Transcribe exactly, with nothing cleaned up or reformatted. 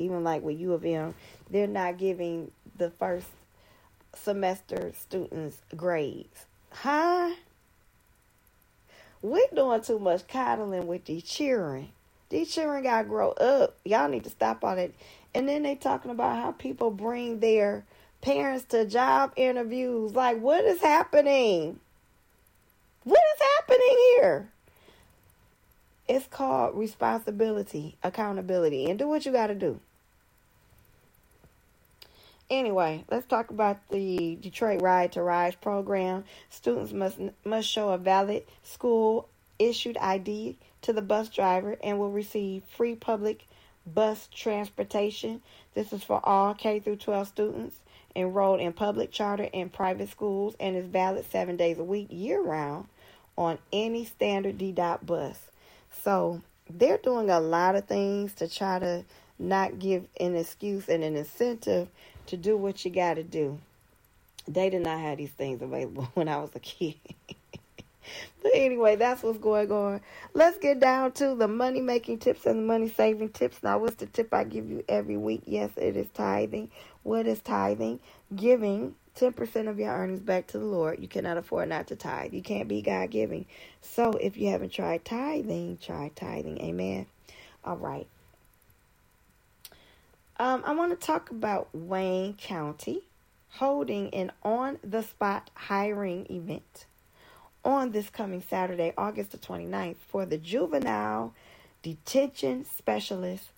even like with U of M, they're not giving the first semester students grades. Huh? We're doing too much coddling with these children. These children got to grow up. Y'all need to stop all that. And then they talking about how people bring their parents to job interviews. Like, what is happening? What is happening here? It's called responsibility, accountability, and do what you got to do. Anyway, let's talk about the Detroit Ride to Rise program. Students must must show a valid school-issued I D to the bus driver and will receive free public bus transportation. This is for all K through twelve students enrolled in public, charter, and private schools, and is valid seven days a week, year-round, on any standard D DOT bus. So they're doing a lot of things to try to not give an excuse and an incentive to do what you got to do. They did not have these things available when I was a kid. But anyway, that's what's going on. Let's get down to the money-making tips and the money-saving tips. Now, what's the tip I give you every week? Yes, it is tithing. What is tithing? Giving ten percent of your earnings back to the Lord. You cannot afford not to tithe. You can't be God-giving. So if you haven't tried tithing, try tithing. Amen. All right. Um, I want to talk about Wayne County holding an on-the-spot hiring event on this coming Saturday, August the twenty-ninth, for the juvenile detention specialist